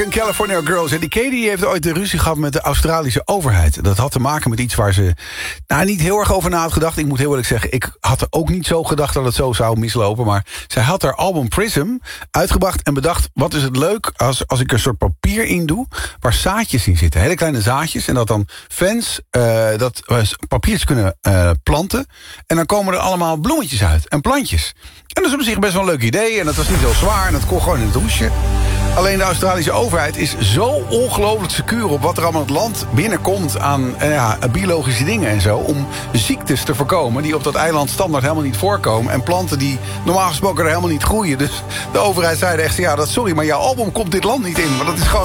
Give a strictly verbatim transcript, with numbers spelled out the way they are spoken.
California Girls. En die Katie heeft ooit de ruzie gehad met de Australische overheid. Dat had te maken met iets waar ze nou, niet heel erg over na had gedacht. Ik moet heel eerlijk zeggen, ik had er ook niet zo gedacht dat het zo zou mislopen. Maar zij had haar album Prism uitgebracht en bedacht... wat is het leuk als, als ik een soort papier in doe... waar zaadjes in zitten, hele kleine zaadjes. En dat dan fans uh, dat uh, papiertjes kunnen uh, planten. En dan komen er allemaal bloemetjes uit en plantjes. En dat is op zich best wel een leuk idee. En dat was niet zo zwaar en dat kon gewoon in het hoesje. Alleen de Australische overheid is zo ongelooflijk secuur op wat er allemaal het land binnenkomt aan eh, ja, biologische dingen en zo. Om ziektes te voorkomen die op dat eiland standaard helemaal niet voorkomen. En planten die normaal gesproken er helemaal niet groeien. Dus de overheid zei echt, ja, dat, sorry, maar jouw album komt dit land niet in. Maar dat is gewoon